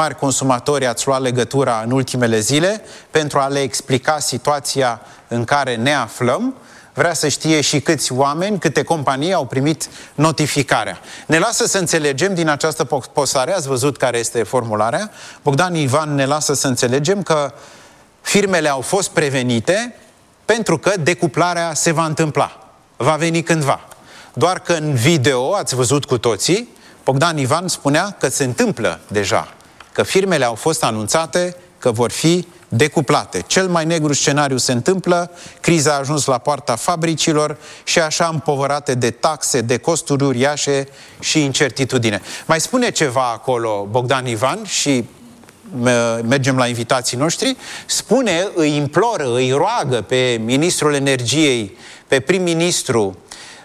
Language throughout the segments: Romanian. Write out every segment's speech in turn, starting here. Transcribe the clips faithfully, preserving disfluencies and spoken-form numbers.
mari consumatori ați luat legătura în ultimele zile pentru a le explica situația în care ne aflăm. Vrea să știe și câți oameni, câte companii au primit notificarea. Ne lasă să înțelegem din această postare, ați văzut care este formularea, Bogdan Ivan ne lasă să înțelegem că firmele au fost prevenite pentru că decuplarea se va întâmpla. Va veni cândva. Doar că în video, ați văzut cu toții, Bogdan Ivan spunea că se întâmplă deja, că firmele au fost anunțate că vor fi decuplate. Cel mai negru scenariu se întâmplă, criza a ajuns la poarta fabricilor și așa împovărate de taxe, de costuri uriașe și incertitudine. Mai spune ceva acolo Bogdan Ivan și mergem la invitații noștri, spune, îi imploră, îi roagă pe ministrul energiei, pe prim-ministru,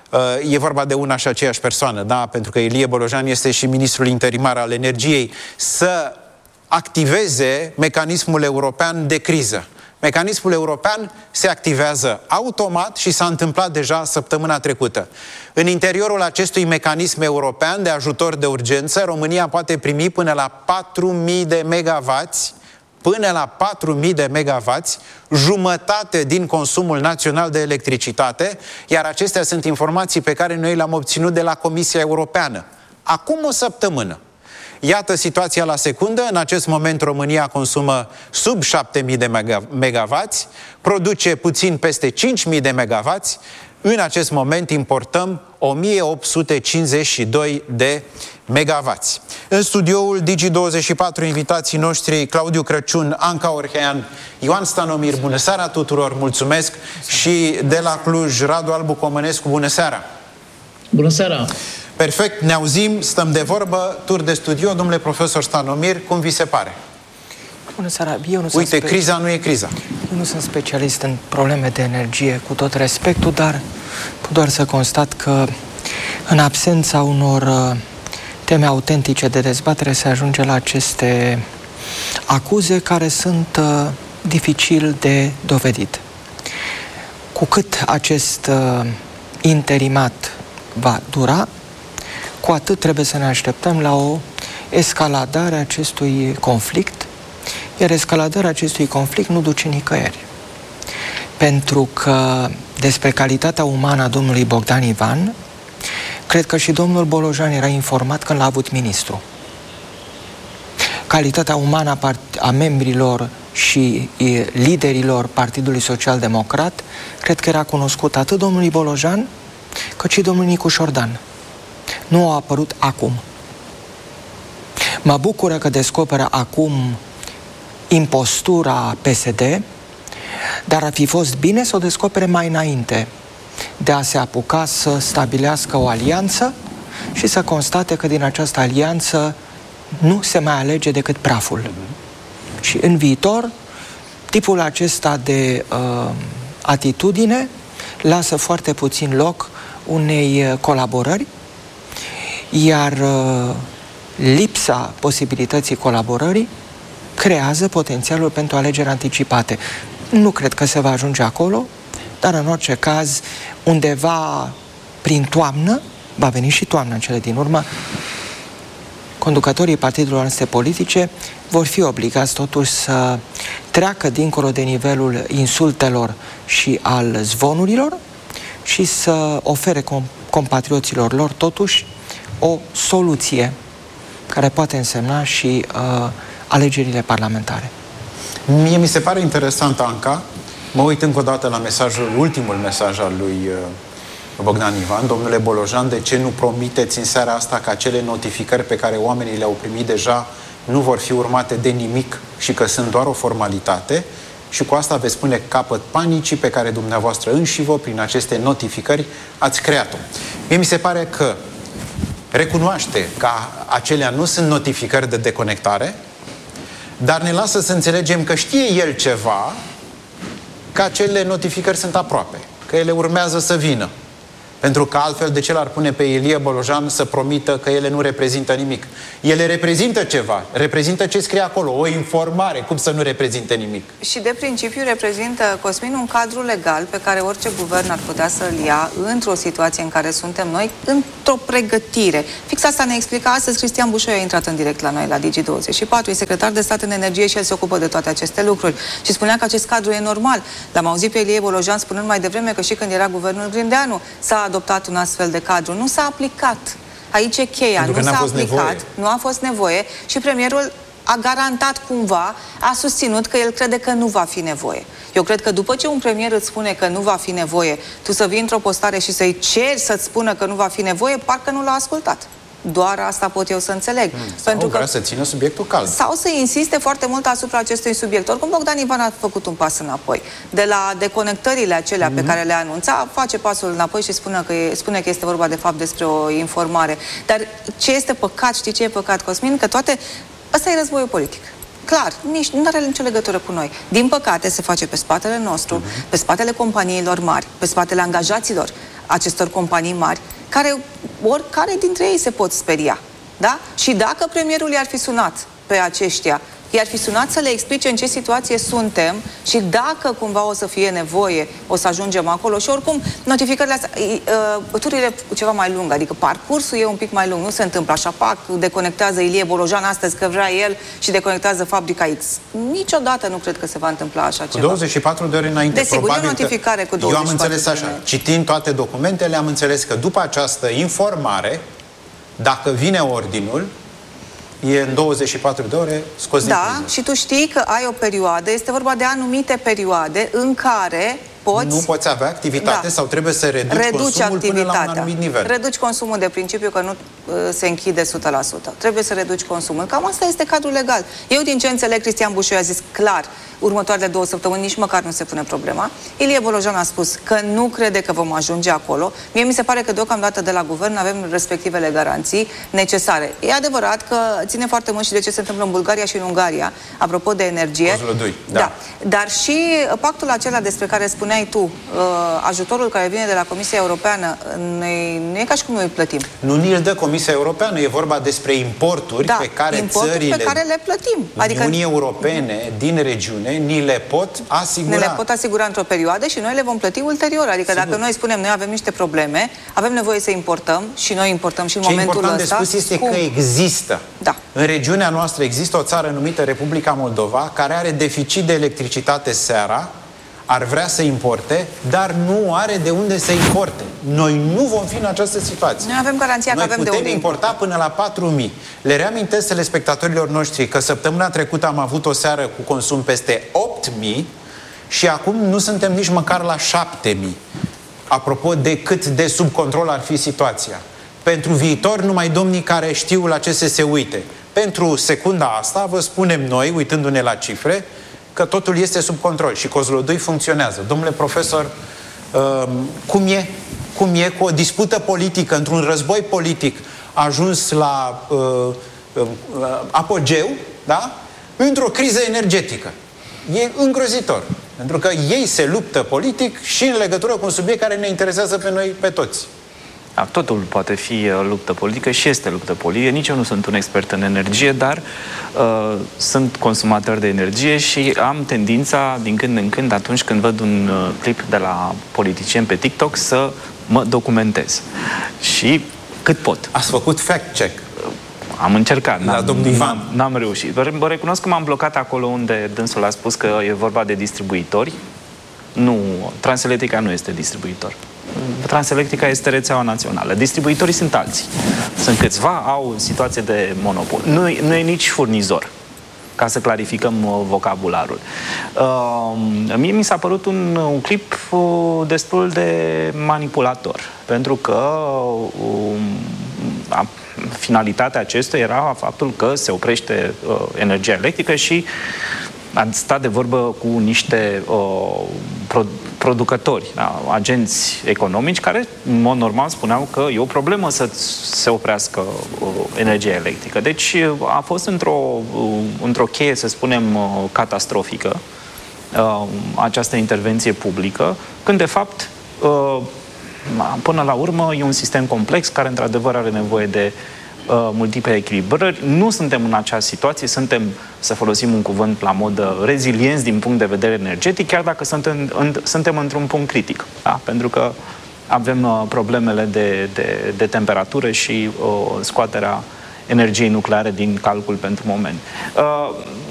e vorba de una și aceeași persoană, da? Pentru că Ilie Bolojan este și ministrul interimar al energiei, să activeze mecanismul european de criză. Mecanismul european se activează automat și s-a întâmplat deja săptămâna trecută. În interiorul acestui mecanism european de ajutor de urgență, România poate primi până la patru mii de megavați, până la patru mii de megavați, jumătate din consumul național de electricitate, iar acestea sunt informații pe care noi le-am obținut de la Comisia Europeană. Acum o săptămână. Iată situația la secundă. În acest moment România consumă sub șapte mii de megavați, produce puțin peste cinci mii de megavați. În acest moment importăm o mie opt sute cincizeci și doi de megavați. În studioul Digi douăzeci și patru, invitații noștri Claudiu Crăciun, Anca Orhean, Ioan Stanomir, bună seara tuturor, mulțumesc, și de la Cluj, Radu Albu Comănescu, bună seara. Bună seara. Perfect, ne auzim, stăm de vorbă, tur de studio. Domnule profesor Stanomir, cum vi se pare? Bună seara, eu nu Uite, sunt criza nu e criza. Eu nu sunt specialist în probleme de energie, cu tot respectul, dar pot doar să constat că în absența unor teme autentice de dezbatere se ajunge la aceste acuze care sunt uh, dificil de dovedit. Cu cât acest uh, interimat va dura, cu atât trebuie să ne așteptăm la o escaladare a acestui conflict, iar escaladarea acestui conflict nu duce nicăieri. Pentru că despre calitatea umană a domnului Bogdan Ivan, cred că și domnul Bolojan era informat când l-a avut ministru. Calitatea umană a, part- a membrilor și e, liderilor Partidului Social Democrat, cred că era cunoscut atât domnului Bolojan, cât și domnul Nicu Șordan. Nu a apărut acum. Mă bucură că descoperă acum impostura P S D, dar ar fi fost bine să o descopere mai înainte de a se apuca să stabilească o alianță și să constate că din această alianță nu se mai alege decât praful. Uh-huh. Și în viitor, tipul acesta de uh, atitudine lasă foarte puțin loc unei colaborări, iar uh, lipsa posibilității colaborării creează potențialul pentru alegeri anticipate. Nu cred că se va ajunge acolo, dar în orice caz, undeva prin toamnă, va veni și toamna în cele din urmă, conducătorii partidelor noastre politice vor fi obligați totuși să treacă dincolo de nivelul insultelor și al zvonurilor și să ofere com- compatrioților lor totuși o soluție care poate însemna și uh, alegerile parlamentare. Mie mi se pare interesant, Anca, mă uit încă o dată la mesajul, ultimul mesaj al lui uh, Bogdan Ivan. Domnule Bolojan, de ce nu promiteți în seara asta că acele notificări pe care oamenii le-au primit deja nu vor fi urmate de nimic și că sunt doar o formalitate? Și cu asta veți pune capăt panicii pe care dumneavoastră înși vă, prin aceste notificări, ați creat-o. Mie mi se pare că recunoaște că acelea nu sunt notificări de deconectare, dar ne lasă să înțelegem că știe el ceva, că acele notificări sunt aproape, că ele urmează să vină. Pentru că altfel de ce l-ar pune pe Ilie Bolojan să promită că ele nu reprezintă nimic? Ele reprezintă ceva, reprezintă ce scrie acolo, o informare, cum să nu reprezinte nimic? Și de principiu reprezintă, Cosmin, un cadru legal pe care orice guvern ar putea să-l ia într-o situație în care suntem noi, într-o pregătire. Fix asta ne explica astăzi Cristian Bușoi, a intrat în direct la noi la Digi douăzeci și patru, e secretar de stat în energie și el se ocupă de toate aceste lucruri. Și spunea că acest cadru e normal. L-am auzit pe Ilie Bolojan spunând mai devreme că și când era guvernul Grindeanu s-a adoptat un astfel de cadru. Nu s-a aplicat. Aici e cheia. Nu s-a aplicat, nevoie. Nu a fost nevoie și premierul a garantat cumva, a susținut că el crede că nu va fi nevoie. Eu cred că după ce un premier îți spune că nu va fi nevoie, tu să vii într-o postare și să-i ceri să-ți spună că nu va fi nevoie, parcă nu l-a ascultat. Doar asta pot eu să înțeleg. Hmm, pentru că că să țină subiectul cald. Sau să insiste foarte mult asupra acestui subiect. Oricum, Bogdan Ivan a făcut un pas înapoi. De la deconectările acelea mm-hmm. pe care le anunța, face pasul înapoi și spune că, e, spune că este vorba de fapt despre o informare. Dar ce este păcat, știi ce e păcat, Cosmin? Că toate... Ăsta e războiul politic. Clar, nici nu are nicio legătură cu noi. Din păcate, se face pe spatele nostru, mm-hmm. pe spatele companiilor mari, pe spatele angajaților acestor companii mari, care oricare dintre ei se pot speria. Da? Și dacă premierul i-ar fi sunat pe aceștia, i-ar fi sunat să le explice în ce situație suntem și dacă cumva o să fie nevoie, o să ajungem acolo. Și oricum, notificările astea, uh, turile ceva mai lung, adică parcursul e un pic mai lung, nu se întâmplă așa, pac, deconectează Ilie Bolojan astăzi că vrea el și deconectează fabrica X. Niciodată nu cred că se va întâmpla așa ceva. Cu douăzeci și patru de ore înainte, desigur, probabil e notificare cu douăzeci și patru. Eu am înțeles așa, citind toate documentele, am înțeles că după această informare, dacă vine ordinul, e în douăzeci și patru de ore scos din Da, priză. Și tu știi că ai o perioadă, este vorba de anumite perioade în care poți... Nu poți avea activitate da. sau trebuie să reduci, reduci consumul până la un anumit nivel. Reduci consumul de principiu că nu uh, se închide o sută la sută. Trebuie să reduci consumul. Cam asta este cadrul legal. Eu din ce înțeleg, Cristian Bușoi a zis clar, următoarele două săptămâni nici măcar nu se pune problema. Ilie Bolojan a spus că nu crede că vom ajunge acolo. Mie mi se pare că deocamdată de la guvern avem respectivele garanții necesare. E adevărat că ține foarte mult și de ce se întâmplă în Bulgaria și în Ungaria, apropo de energie. Kozlodui, da. da. Dar și pactul acela despre care spuneai tu, uh, ajutorul care vine de la Comisia Europeană, noi, nu e ca și cum noi îl plătim. Nu ni-l dă Comisia Europeană, e vorba despre importuri da, pe care importuri țările pe care le plătim. Adică Uniunii Europene din regiune ni le pot asigura. Ne le pot asigura într-o perioadă și noi le vom plăti ulterior. Adică Sigur. dacă noi spunem, noi avem niște probleme, avem nevoie să importăm și noi importăm și în Ce momentul ăsta. Ce important de spus este cum... că există. Da. În regiunea noastră există o țară numită Republica Moldova, care are deficit de electricitate seara, ar vrea să importe, dar nu are de unde să importe. Noi nu vom fi în această situație. Noi avem garanția Noi că avem de unde importa până la patru mii. Le reamintesc telespectatorilor noștri că săptămâna trecută am avut o seară cu consum peste opt mii și acum nu suntem nici măcar la șapte mii. Apropo de cât de sub control ar fi situația. Pentru viitor, numai domnii care știu la ce să se uite. Pentru secunda asta, vă spunem noi, uitându-ne la cifre, că totul este sub control și Kozlodui funcționează. Domnule profesor, uh, cum e? Cum e cu o dispută politică, într-un război politic, a ajuns la uh, uh, apogeu, da? Într-o criză energetică. E îngrozitor. Pentru că ei se luptă politic și în legătură cu un subiect care ne interesează pe noi, pe toți. Da, totul poate fi luptă politică și este luptă politică. Nici eu nu sunt un expert în energie, dar uh, sunt consumator de energie și am tendința, din când în când, atunci când văd un uh, clip de la politicieni pe TikTok, să mă documentez. Și cât pot. Ați făcut fact-check? Am încercat, la domnul Ivan. N-am reușit. Vă recunosc că m-am blocat acolo unde dânsul a spus că e vorba de distribuitori. Nu, Transelectrica nu este distribuitor. Transelectrica este rețeaua națională. Distribuitorii sunt alții. Sunt câțiva, au situație de monopol. Nu, nu e nici furnizor, ca să clarificăm uh, vocabularul. Uh, mie mi s-a părut un, un clip uh, destul de manipulator, pentru că uh, a, finalitatea acestuia era faptul că se oprește uh, energia electrică și a stat de vorbă cu niște uh, pro producători, da, agenți economici, care, în mod normal, spuneau că e o problemă să se oprească uh, energia electrică. Deci a fost într-o uh, într-o cheie, să spunem, uh, catastrofică uh, această intervenție publică, când, de fapt, uh, Până la urmă, e un sistem complex care, într-adevăr, are nevoie de uh, multiple echilibrări. Nu suntem în acea situație, suntem, să folosim un cuvânt la modă, rezilienți din punct de vedere energetic, chiar dacă suntem, în, suntem într-un punct critic. Da? Pentru că avem uh, problemele de, de, de temperatură și uh, scoaterea energiei nucleare din calcul pentru moment. Uh,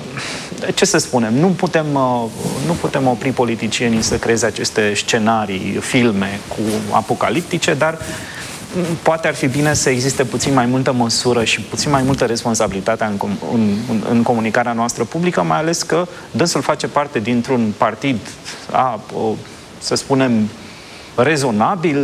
ce să spunem? Nu putem, uh, nu putem opri politicienii să creeze aceste scenarii, filme cu apocaliptice, dar poate ar fi bine să existe puțin mai multă măsură și puțin mai multă responsabilitate în, în, în comunicarea noastră publică, mai ales că dânsul face parte dintr-un partid, a, o, să spunem, rezonabil,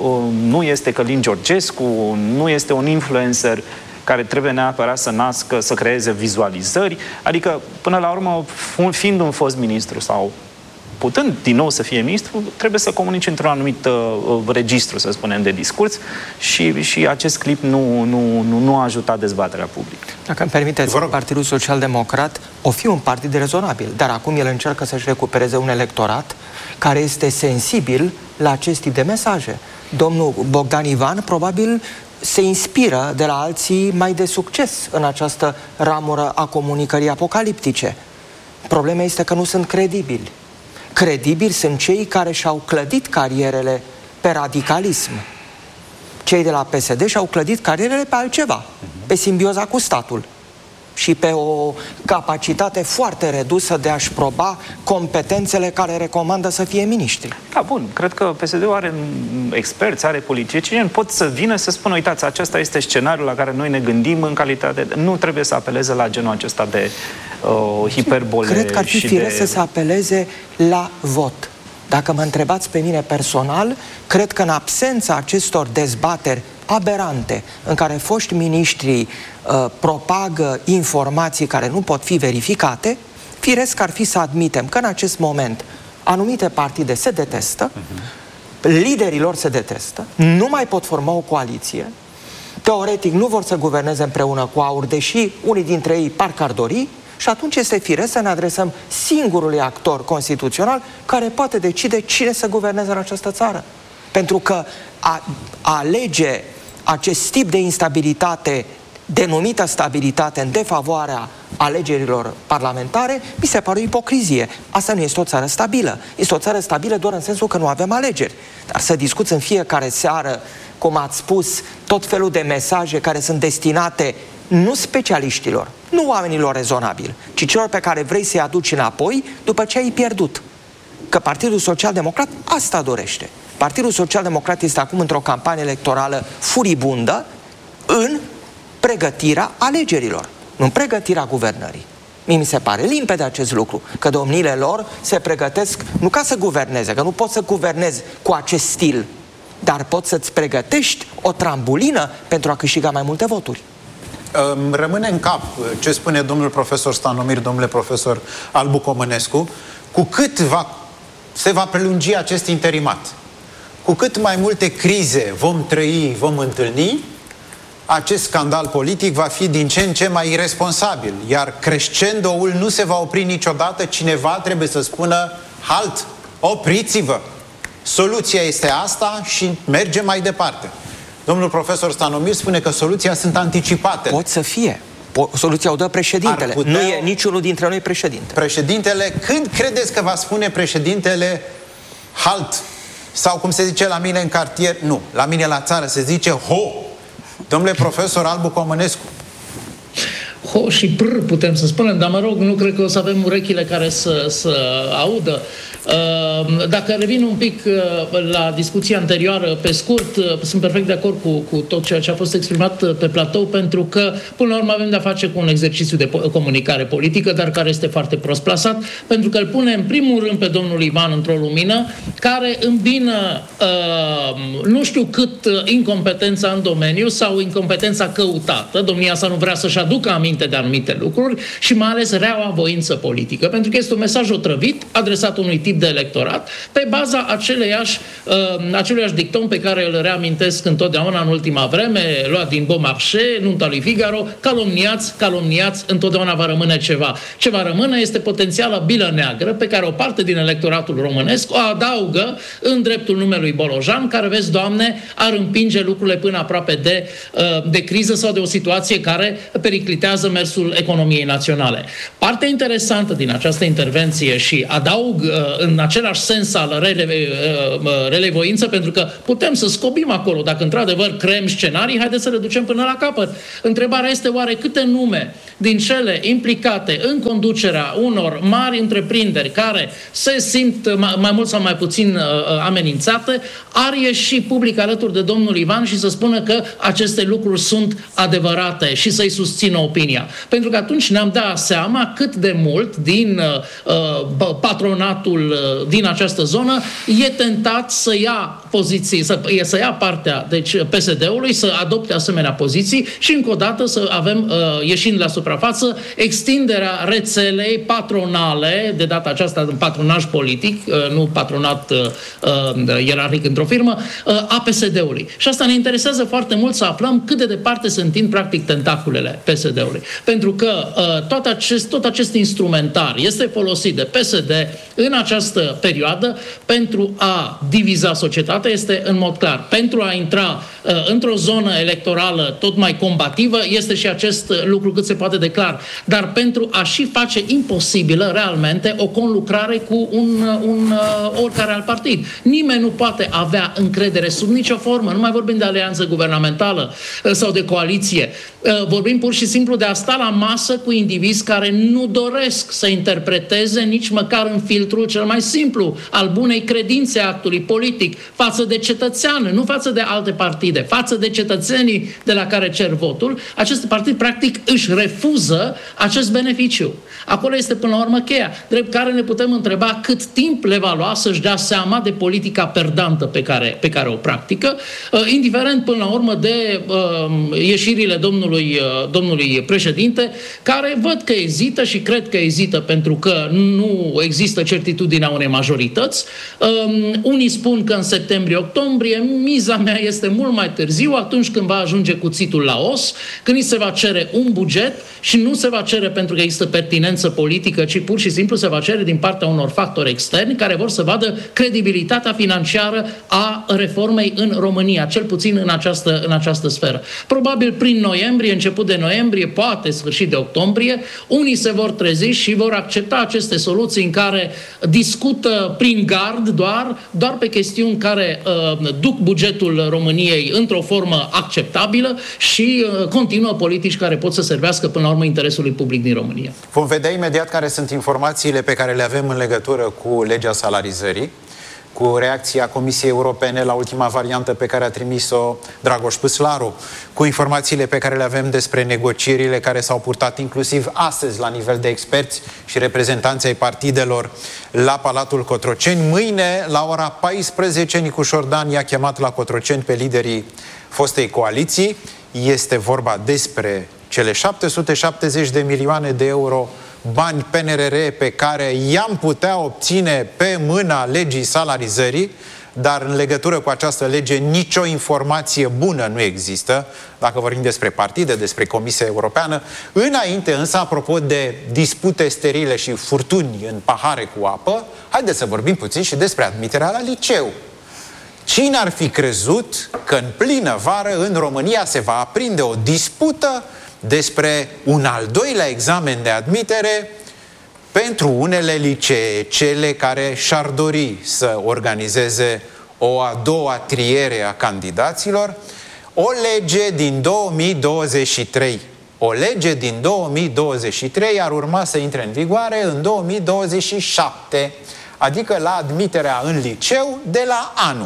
nu este Călin Georgescu, nu este un influencer care trebuie neapărat să nască, să creeze vizualizări. Adică, până la urmă, fiind un fost ministru sau putând din nou să fie ministru, trebuie să comunice într-un anumit uh, registru, să spunem, de discurs și, și acest clip nu, nu, nu, nu a ajutat dezbaterea publică. Dacă îmi permiteți, Partidul Social Democrat o fi un partid rezonabil, dar acum el încearcă să-și recupereze un electorat care este sensibil la acest tip de mesaje. Domnul Bogdan Ivan probabil se inspiră de la alții mai de succes în această ramură a comunicării apocaliptice. Problema este că nu sunt credibili. Credibili sunt cei care și-au clădit carierele pe radicalism. Cei de la P S D și-au clădit carierele pe altceva, pe simbioza cu statul și pe o capacitate foarte redusă de a-și proba competențele care recomandă să fie miniștri. Da, bun. Cred că P S D-ul are experți, are politicieni, pot să vină să spună, uitați, acesta este scenariul la care noi ne gândim în calitate de... Nu trebuie să apeleze la genul acesta de uh, hiperbole. Cred că ar fi firesc de... să se apeleze la vot. Dacă mă întrebați pe mine personal, cred că în absența acestor dezbateri aberante, în care foști miniștri uh, propagă informații care nu pot fi verificate, firesc ar fi să admitem că în acest moment anumite partide se detestă, uh-huh. liderii lor se detestă, nu mai pot forma o coaliție, teoretic nu vor să guverneze împreună cu AUR, deși unii dintre ei parcă ar dori, și atunci este firesc să ne adresăm singurului actor constituțional care poate decide cine să guverneze în această țară. Pentru că a, a alege acest tip de instabilitate denumită stabilitate în defavoarea alegerilor parlamentare, mi se pare o ipocrizie. Asta nu este o țară stabilă. Este o țară stabilă doar în sensul că nu avem alegeri. Dar să discuți în fiecare seară, cum ați spus, tot felul de mesaje care sunt destinate nu specialiștilor, nu oamenilor rezonabili, ci celor pe care vrei să-i aduci înapoi după ce ai pierdut. Că Partidul Social Democrat asta dorește. Partidul Social Democrat este acum într-o campanie electorală furibundă în pregătirea alegerilor, nu în pregătirea guvernării. Mie mi se pare limpede acest lucru, că domniile lor se pregătesc nu ca să guverneze, că nu poți să guvernezi cu acest stil, dar poți să-ți pregătești o trambulină pentru a câștiga mai multe voturi. Rămâne în cap ce spune domnul profesor Stanomir, domnule profesor Albu Comănescu, cu cât va, se va prelungi acest interimat, cu cât mai multe crize vom trăi, vom întâlni, acest scandal politic va fi din ce în ce mai irresponsabil, iar crescendoul nu se va opri niciodată, cineva trebuie să spună halt, opriți-vă, soluția este asta și mergem mai departe. Domnul profesor Stanomir spune că soluția sunt anticipate. Pot să fie. Po- soluția o dă președintele. Putea... Nu e niciunul dintre noi președinte. Președintele, când credeți că va spune președintele halt? Sau cum se zice la mine în cartier? Nu, la mine la țară se zice ho. Domnule profesor Albu Comănescu. Ho și prr putem să spunem, dar mă rog, nu cred că o să avem urechile care să, să audă. Dacă revin un pic la discuția anterioară, pe scurt, sunt perfect de acord cu, cu tot ceea ce a fost exprimat pe platou, pentru că, până la urmă, avem de-a face cu un exercițiu de comunicare politică, dar care este foarte prost plasat, pentru că îl pune în primul rând pe domnul Ivan într-o lumină care îmbină uh, nu știu cât incompetența în domeniu sau incompetența căutată. Domnia sa nu vrea să-și aducă aminte aminte de anumite lucruri și mai ales reaua voință politică, pentru că este un mesaj otrăvit adresat unui tip de electorat pe baza aceleiași, uh, aceluiași dicton pe care îl reamintesc întotdeauna în ultima vreme, luat din Beaumarchais, Nunta lui Figaro: calomniați, calomniați, întotdeauna va rămâne ceva. Ce va rămâne este potențiala bilă neagră pe care o parte din electoratul românesc o adaugă în dreptul numelui Bolojan, care, vezi, Doamne, ar împinge lucrurile până aproape de, de criză sau de o situație care periclitează mersul economiei naționale. Partea interesantă din această intervenție, și adaug în același sens al rele, relevoință, pentru că putem să scobim acolo, dacă într-adevăr creăm scenarii, haideți să le ducem până la capăt. Întrebarea este oare câte nume din cele implicate în conducerea unor mari întreprinderi care se simt mai mult sau mai puțin amenințate, ar ieși public alături de domnul Ivan și să spună că aceste lucruri sunt adevărate și să-i susțină opinia. Pentru că atunci ne-am dat seama cât de mult din uh, patronatul uh, din această zonă e tentat să ia poziții, să, să ia partea, deci P S D-ului, să adopte asemenea poziții și încă o dată să avem, uh, ieșind la suprafață, extinderea rețelei patronale, de data aceasta în patronaj politic, uh, nu patronat uh, uh, ierarhic într-o firmă, uh, a P S D-ului. Și asta ne interesează foarte mult să aflăm cât de departe se întind practic tentaculele P S D-ului. Pentru că uh, tot, acest, tot acest instrumentar este folosit de P S D în această perioadă pentru a diviza societatea, este în mod clar. Pentru a intra uh, într-o zonă electorală tot mai combativă, este și acest lucru cât se poate de clar. Dar pentru a și face imposibilă realmente o conlucrare cu un, un uh, oricare alt partid. Nimeni nu poate avea încredere sub nicio formă, nu mai vorbim de alianță guvernamentală uh, sau de coaliție. Uh, vorbim pur și simplu de a sta la masă cu indivizi care nu doresc să interpreteze nici măcar în filtrul cel mai simplu al bunei credințe a actului politic față de cetățean, nu față de alte partide, față de cetățenii de la care cer votul. Acest partid practic își refuză acest beneficiu. Acolo este până la urmă cheia, drept care ne putem întreba cât timp le va lua să-și dea seama de politica perdantă pe care, pe care o practică, indiferent până la urmă de uh, ieșirile domnului, uh, domnului președinte, care văd că ezită și cred că ezită pentru că nu există certitudinea unei majorități. Uh, unii spun că în septembrie-octombrie, miza mea este mult mai târziu, atunci când va ajunge cuțitul la os, când îi se va cere un buget și nu se va cere pentru că există pertinență politică, ci pur și simplu se va cere din partea unor factori externi care vor să vadă credibilitatea financiară a reformei în România, cel puțin în această, în această sferă. Probabil prin noiembrie, început de noiembrie, poate sfârșit de octombrie, unii se vor trezi și vor accepta aceste soluții în care discută prin gard doar, doar pe chestiuni care uh, duc bugetul României într-o formă acceptabilă și uh, continuă politici care pot să servească până la urmă interesului public din România. Vom vedea imediat care sunt informațiile pe care le avem în legătură cu legea salarizării, cu reacția Comisiei Europene la ultima variantă pe care a trimis-o Dragoș Păslaru, cu informațiile pe care le avem despre negocierile care s-au purtat inclusiv astăzi la nivel de experți și reprezentanți ai partidelor la Palatul Cotroceni. Mâine, la ora paisprezece, Nicu Șordan i-a chemat la Cotroceni pe liderii fostei coaliții. Este vorba despre cele șapte sute șaptezeci de milioane de euro bani P N R R pe care i-am putea obține pe mâna legii salarizării, dar în legătură cu această lege nicio informație bună nu există, dacă vorbim despre partide, despre Comisia Europeană. Înainte însă, apropo de dispute sterile și furtuni în pahare cu apă, haideți să vorbim puțin și despre admiterea la liceu. Cine ar fi crezut că în plină vară în România se va aprinde o dispută despre un al doilea examen de admitere pentru unele licee, cele care și-ar dori să organizeze o a doua triere a candidaților, o lege din două mii douăzeci și trei. O lege din două mii douăzeci și trei ar urma să intre în vigoare în două mii douăzeci și șapte, adică la admiterea în liceu de la anul.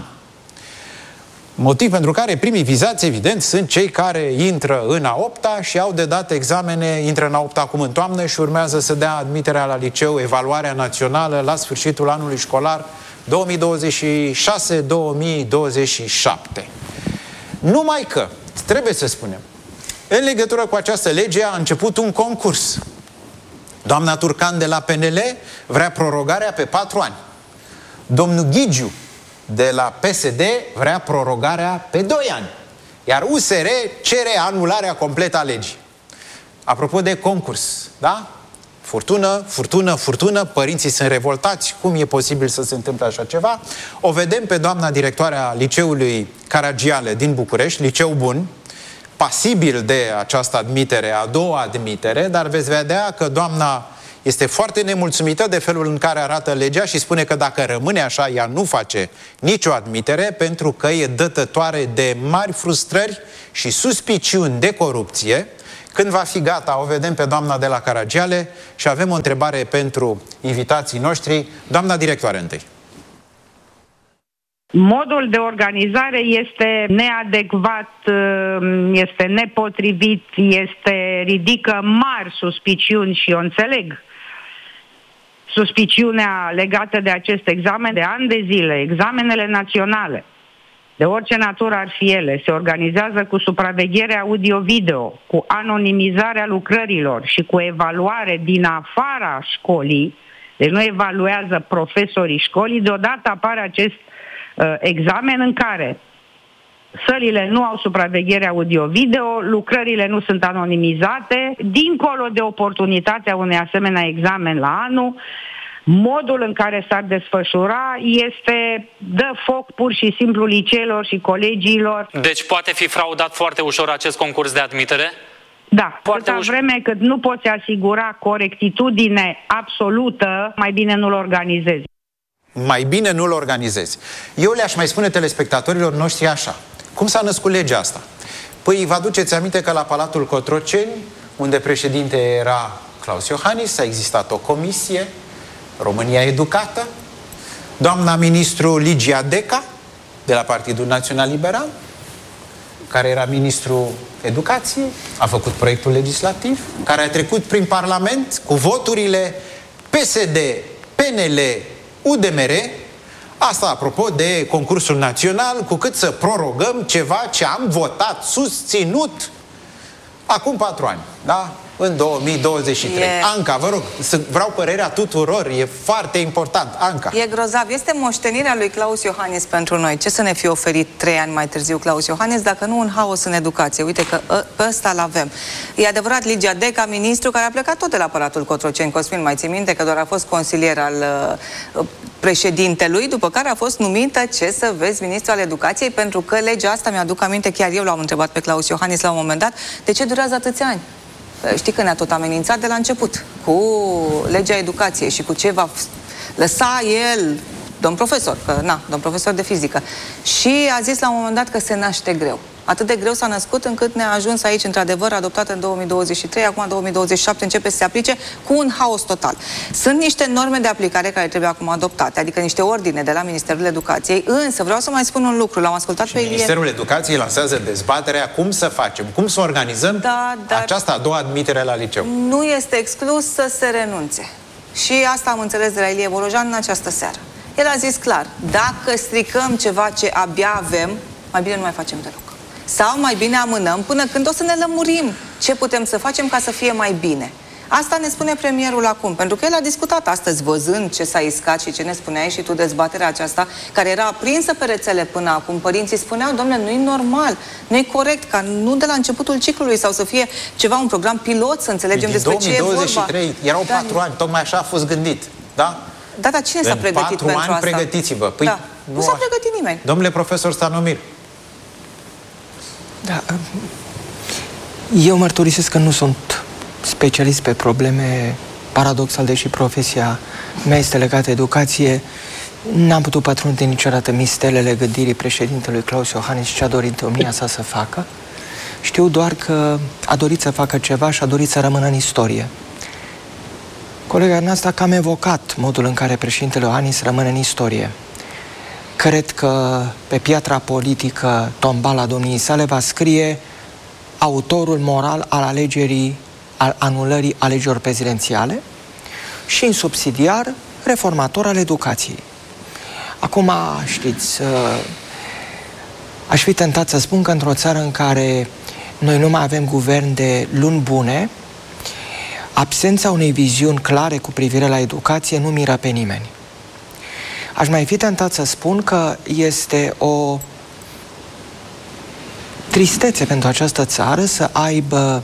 Motiv pentru care primii vizați, evident, sunt cei care intră în a opta și au de dat examene, intră în a opta acum în toamnă și urmează să dea admiterea la liceu, evaluarea națională la sfârșitul anului școlar două mii douăzeci și șase două mii douăzeci și șapte. Numai că, trebuie să spunem, În legătură cu această lege a început un concurs. Doamna Turcan de la P N L vrea prorogarea pe patru ani. Domnul Ghigiu de la P S D vrea prorogarea pe doi ani. Iar U S R cere anularea completă a legii. Apropo de concurs, da? Furtună, furtună, furtună, părinții sunt revoltați, cum e posibil să se întâmple așa ceva? O vedem pe doamna directoarea liceului Caragiale din București, liceu bun, pasibil de această admitere, a doua admitere, dar veți vedea că doamna este foarte nemulțumită de felul în care arată legea și spune că dacă rămâne așa, ea nu face nicio admitere, pentru că e dătătoare de mari frustrări și suspiciuni de corupție. Când va fi gata, o vedem pe doamna de la Caragiale și avem o întrebare pentru invitații noștri. Doamna directoare întâi. Modul de organizare este neadecvat, este nepotrivit, este ridică mari suspiciuni și eu înțeleg suspiciunea legată de acest examen de ani de zile. Examenele naționale, de orice natură ar fi ele, se organizează cu supraveghere audio-video, cu anonimizarea lucrărilor și cu evaluare din afara școlii, deci nu evaluează profesorii școlii. Deodată apare acest uh, examen în care sălile nu au supraveghere audio-video, lucrările nu sunt anonimizate, dincolo de oportunitatea unei asemenea examen la anul, modul în care s-ar desfășura este dă foc pur și simplu liceelor și colegiilor. Deci poate fi fraudat foarte ușor acest concurs de admitere? Da, foarte atâta vreme cât nu poți asigura corectitudine absolută, mai bine nu-l organizezi. Mai bine nu-l organizezi. Eu le-aș mai spune telespectatorilor noștri așa. Cum s-a născut legea asta? Păi vă aduceți aminte că la Palatul Cotroceni, unde președinte era Claus Iohannis, a existat o comisie, România Educată, doamna ministru Ligia Deca, de la Partidul Național Liberal, care era ministru Educației, a făcut proiectul legislativ, care a trecut prin Parlament cu voturile P S D, P N L, U D M R. Asta apropo de concursul național, cu cât să prorogăm ceva ce am votat, susținut acum patru ani, da? În două mii douăzeci și trei. E... Anca, vă rog, să vreau părerea tuturor, e foarte important. Anca. E grozav. Este moștenirea lui Claus Iohannis pentru noi. Ce să ne fi oferit trei ani mai târziu Claus Iohannis, dacă nu un haos în educație? Uite că pe ăsta l-avem. E adevărat, Ligia Deca, ministru, care a plecat tot de la Palatul Cotroceni. Cosmin, mai ții minte că doar a fost consilier al uh, președintelui, după care a fost numită, ce să vezi, ministru al educației, pentru că legea asta, mi-aduc aminte, chiar eu l-am întrebat pe Claus Iohannis la un moment dat, de ce durează atâția ani? Știi că ne-a tot amenințat de la început cu legea educației și cu ce va lăsa el, domn profesor, că na, domn profesor de fizică. Și a zis la un moment dat că se naște greu. Atât de greu s-a născut încât ne-a ajuns aici, într-adevăr, adoptat în două mii douăzeci și trei, acum două mii douăzeci și șapte începe să se aplice cu un haos total. Sunt niște norme de aplicare care trebuie acum adoptate, adică niște ordine de la Ministerul Educației, însă vreau să mai spun un lucru, l-am ascultat și pe Ilie. Ministerul Educației lansează dezbaterea cum să facem, cum să organizăm da, această a doua admitere la liceu. Nu este exclus să se renunțe. Și asta am înțeles de la Ilie Bolojan în această seară. El a zis clar, dacă stricăm ceva ce abia avem, mai bine nu mai facem deloc. Sau mai bine amânăm până când o să ne lămurim ce putem să facem ca să fie mai bine. Asta ne spune premierul acum, pentru că el a discutat astăzi, văzând ce s-a iscat și ce ne spuneai și tu, dezbaterea aceasta, care era aprinsă pe rețele până acum. Părinții spuneau, domnule, nu e normal, nu e corect, ca nu de la începutul ciclului sau să fie ceva, un program pilot, să înțelegem despre ce e vorba. două mii douăzeci și trei, erau da, patru ani, tocmai așa a fost gândit, da? Da, dar cine s-a pregătit pentru asta? patru ani pregătiți-vă. Păi, da. Nu, nu s-a pregătit nimeni. Domnule profesor Stanomir. Da. Eu mărturisesc că nu sunt specialist pe probleme, paradoxal, deși profesia mea este legată de educație. N-am putut pătrunde niciodată mistelele gândirii președintelui Claus Iohannis și ce a dorit domnia sa să facă. Știu doar că a dorit să facă ceva și a dorit să rămână în istorie. Colega noastră a cam evocat modul în care președintele Iohannis rămâne în istorie. Cred că pe piatra politică tombala domniei sale va scrie autorul moral al alegerii, al anulării alegerilor prezidențiale și, în subsidiar, reformator al educației. Acum, știți, aș fi tentat să spun că într-o țară în care noi nu mai avem guvern de luni bune, absența unei viziuni clare cu privire la educație nu miră pe nimeni. Aș mai fi tentat să spun că este o tristețe pentru această țară să aibă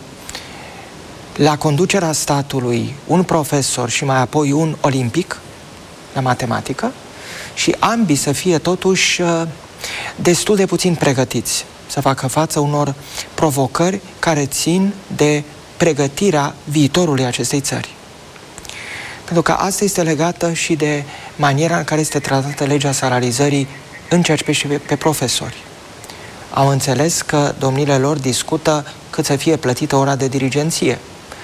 la conducerea statului un profesor și mai apoi un olimpic la matematică și ambii să fie totuși destul de puțin pregătiți să facă față unor provocări care țin de pregătirea viitorului acestei țări. Pentru că asta este legată și de maniera în care este tratată legea salarizării în ceea ce privește pe profesori. Au înțeles că domnile lor discută cât să fie plătită ora de dirigenție.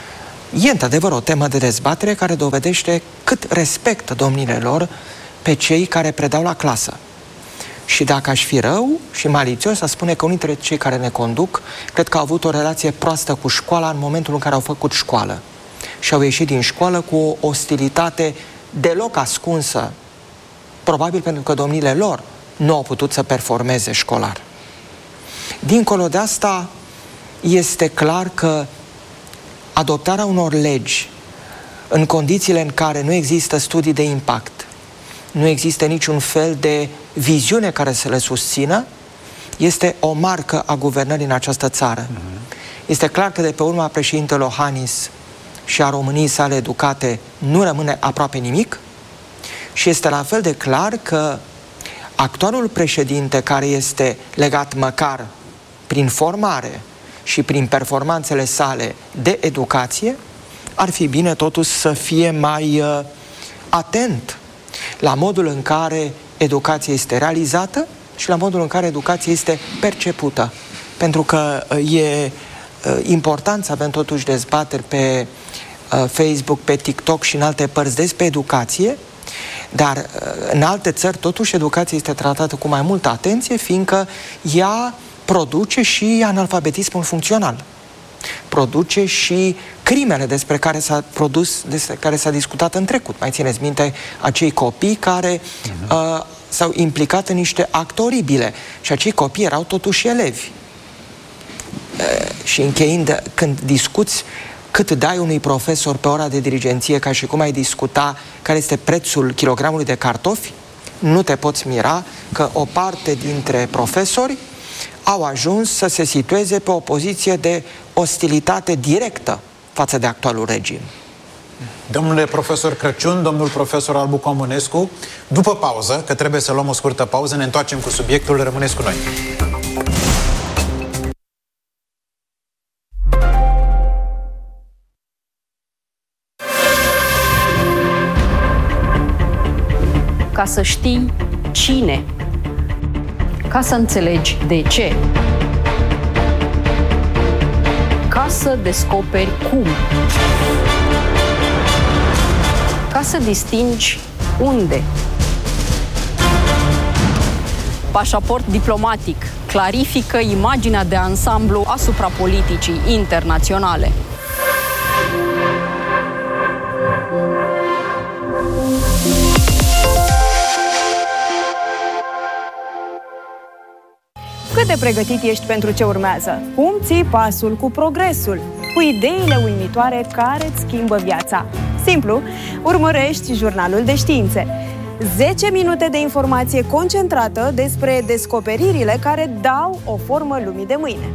E într-adevăr o temă de dezbatere care dovedește cât respectă domnile lor pe cei care predau la clasă. Și dacă aș fi rău și malițios, aș spune că unii dintre cei care ne conduc cred că au avut o relație proastă cu școala în momentul în care au făcut școală. Și au ieșit din școală cu o ostilitate deloc ascunsă, probabil pentru că domnile lor nu au putut să performeze școlar. Dincolo de asta, este clar că adoptarea unor legi în condițiile în care nu există studii de impact, nu există niciun fel de viziune care să le susțină, este o marcă a guvernării în această țară. Mm-hmm. Este clar că de pe urma președintelui Iohannis și a României sale educate nu rămâne aproape nimic și este la fel de clar că actualul președinte, care este legat măcar prin formare și prin performanțele sale de educație, ar fi bine totuși să fie mai uh, atent la modul în care educația este realizată și la modul în care educația este percepută. Pentru că uh, e uh, important să avem totuși dezbateri pe uh, Facebook, pe TikTok și în alte părți despre educație, dar uh, în alte țări totuși educația este tratată cu mai multă atenție, fiindcă ea produce și analfabetismul funcțional. Produce și crimele despre care s-a produs, despre care s-a discutat în trecut. Mai țineți minte acei copii care uh-huh. uh, s-au implicat în niște acte oribile și acei copii erau totuși elevi. Uh, și încheind, când discuți cât dai unui profesor pe ora de dirigenție, ca și cum ai discuta care este prețul kilogramului de cartofi, nu te poți mira că o parte dintre profesori au ajuns să se situeze pe o poziție de ostilitate directă față de actualul regim. Domnule profesor Crăciun, domnul profesor Albu Comănescu, după pauză, că trebuie să luăm o scurtă pauză, ne întoarcem cu subiectul, rămâneți cu noi. Ca să știi cine, ca să înțelegi de ce, ca să descoperi cum, ca să distingi unde. Pașaport diplomatic clarifică imaginea de ansamblu asupra politicii internaționale. Cât de pregătit ești pentru ce urmează? Cum ții pasul cu progresul? Cu ideile uimitoare care îți schimbă viața? Simplu, urmărești Jurnalul de Științe. zece minute de informație concentrată despre descoperirile care dau o formă lumii de mâine.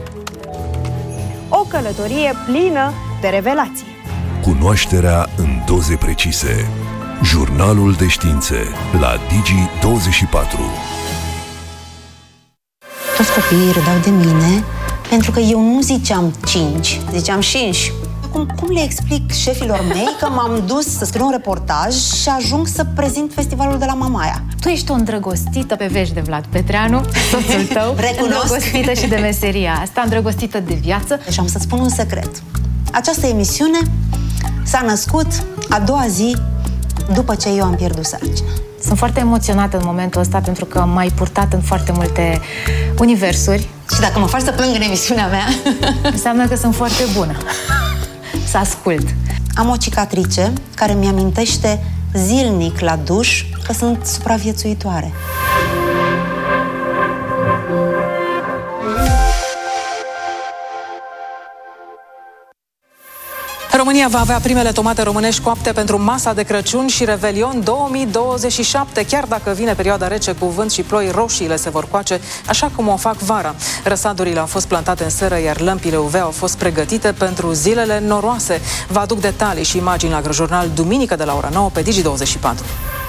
O călătorie plină de revelații. Cunoașterea în doze precise. Jurnalul de Științe la Digi douăzeci și patru. Toți copiii râdeau de mine pentru că eu nu ziceam cinci, ziceam cinci. Acum, cum le explic șefilor mei că m-am dus să scriu un reportaj și ajung să prezint festivalul de la Mamaia? Tu ești o îndrăgostită pe vești de Vlad Petreanu, soțul tău, recunosc. Îndrăgostită și de meseria asta, îndrăgostită de viață. Și am să-ți spun un secret. Această emisiune s-a născut a doua zi după ce eu am pierdut sarcina. Sunt foarte emoționată în momentul ăsta pentru că m-ai purtat în foarte multe universuri. Și dacă mă faci să plâng în emisiunea mea, înseamnă că sunt foarte bună să ascult. Am o cicatrice care mi-amintește zilnic la duș că sunt supraviețuitoare. România va avea primele tomate românești coapte pentru masa de Crăciun și Revelion două mii douăzeci și șapte. Chiar dacă vine perioada rece cu vânt și ploi, roșiile se vor coace așa cum o fac vara. Răsadurile au fost plantate în seră, iar lămpile U V au fost pregătite pentru zilele noroase. Vă aduc detalii și imagini la Jurnal duminică de la ora nouă pe Digi douăzeci și patru.